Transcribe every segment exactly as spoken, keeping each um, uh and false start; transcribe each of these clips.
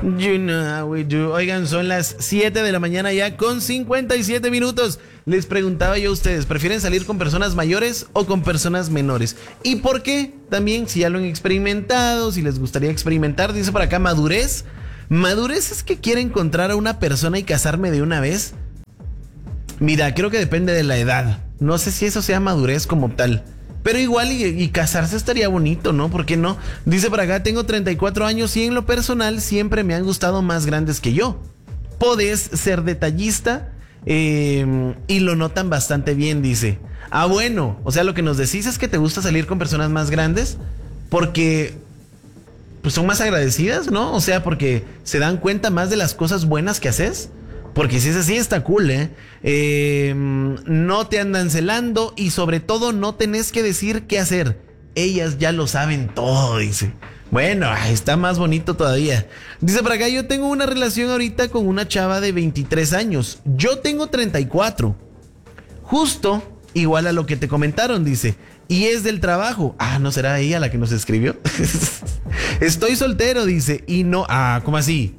You know how we do. Oigan, son las siete de la mañana ya con cincuenta y siete minutos. Les preguntaba yo a ustedes, ¿prefieren salir con personas mayores o con personas menores? ¿Y por qué? También, si ya lo han experimentado, si les gustaría experimentar. Dice por acá, madurez. Madurez es que quiero encontrar a una persona y casarme de una vez. Mira, creo que depende de la edad. No sé si eso sea madurez como tal. Pero igual y, y casarse estaría bonito, ¿no? ¿Por qué no? Dice por acá, tengo treinta y cuatro años y en lo personal siempre me han gustado más grandes que yo. Podés ser detallista eh, y lo notan bastante bien, dice. Ah, bueno, o sea, lo que nos decís es que te gusta salir con personas más grandes porque pues son más agradecidas, ¿no? O sea, porque se dan cuenta más de las cosas buenas que haces. Porque si es así, está cool, ¿eh? ¿eh? No te andan celando y sobre todo no tenés que decir qué hacer. Ellas ya lo saben todo, dice. Bueno, está más bonito todavía. Dice por acá, yo tengo una relación ahorita con una chava de veintitrés años. Yo tengo treinta y cuatro. Justo igual a lo que te comentaron, dice. Y es del trabajo. Ah, ¿no será ella la que nos escribió? Estoy soltero, dice. Y no... Ah, ¿cómo así?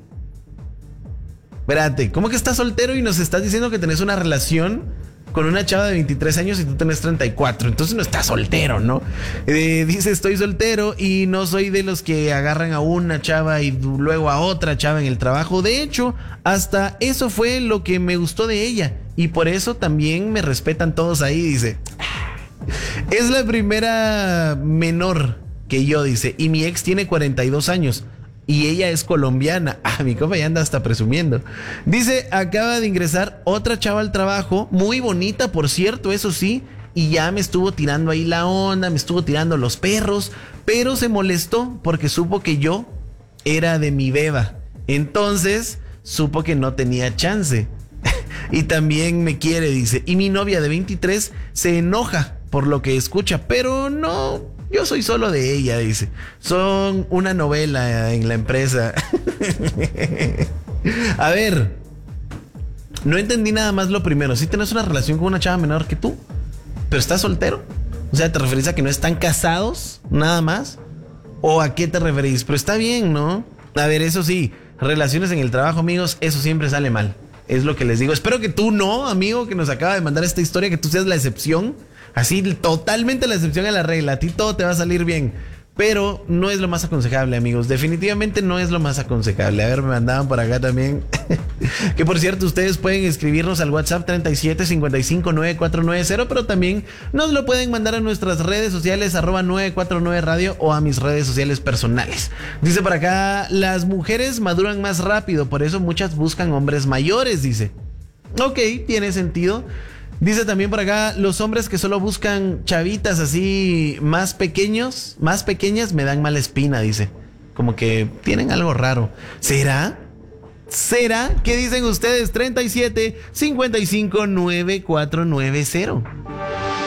Espérate, ¿cómo que estás soltero y nos estás diciendo que tenés una relación con una chava de veintitrés años y tú tenés treinta y cuatro? Entonces no estás soltero, ¿no? Eh, dice, estoy soltero y no soy de los que agarran a una chava y luego a otra chava en el trabajo. De hecho, hasta eso fue lo que me gustó de ella. Y por eso también me respetan todos ahí, dice. Es la primera menor que yo, dice. Y mi ex tiene cuarenta y dos años. Y ella es colombiana. Ah, mi compa ya anda hasta presumiendo. Dice, acaba de ingresar otra chava al trabajo. Muy bonita, por cierto, eso sí. Y ya me estuvo tirando ahí la onda, me estuvo tirando los perros. Pero se molestó porque supo que yo era de mi beba. Entonces, supo que no tenía chance. Y también me quiere, dice. Y mi novia de veintitrés se enoja por lo que escucha. Pero no... Yo soy solo de ella, dice. Son una novela en la empresa. A ver, no entendí nada más lo primero. Si tenés una relación con una chava menor que tú, pero estás soltero. O sea, ¿te referís a que no están casados nada más? ¿O a qué te referís? Pero está bien, ¿no? A ver, eso sí, relaciones en el trabajo, amigos, eso siempre sale mal. Es lo que les digo. Espero que tú no, amigo, que nos acaba de mandar esta historia, que tú seas la excepción. Así, totalmente la excepción a la regla. A ti todo te va a salir bien. Pero no es lo más aconsejable, amigos. Definitivamente no es lo más aconsejable. A ver, me mandaban por acá también. Que por cierto, ustedes pueden escribirnos al WhatsApp treinta y siete cincuenta y cinco noventa y cuatro noventa. Pero también nos lo pueden mandar a nuestras redes sociales, arroba novecientos cuarenta y nueve radio, o a mis redes sociales personales. Dice por acá, las mujeres maduran más rápido. Por eso muchas buscan hombres mayores, dice. Ok, tiene sentido. Dice también por acá, los hombres que solo buscan chavitas así más pequeños, más pequeñas, me dan mala espina, dice. Como que tienen algo raro. ¿Será? ¿Será? ¿Qué dicen ustedes? treinta y siete cincuenta y cinco noventa y cuatro noventa.